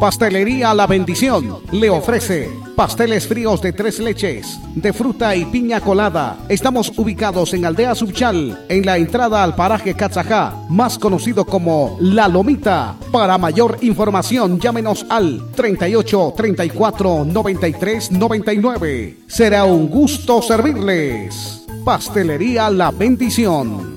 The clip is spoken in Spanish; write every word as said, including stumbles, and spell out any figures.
Pastelería La Bendición le ofrece pasteles fríos de tres leches, de fruta y piña colada. Estamos ubicados en Aldea Subchal, en la entrada al paraje Catzajá, más conocido como La Lomita. Para mayor información, llámenos al treinta y ocho, treinta y cuatro, noventa y tres, noventa y nueve. Será un gusto servirles. Pastelería La Bendición.